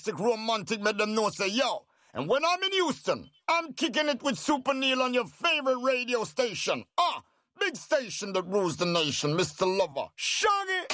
classic romantic, make them know say, yo. And when I'm in Houston, I'm kicking it with Super Neil on your favorite radio station. Big station that rules the nation, Mr. Lover. Shaggy!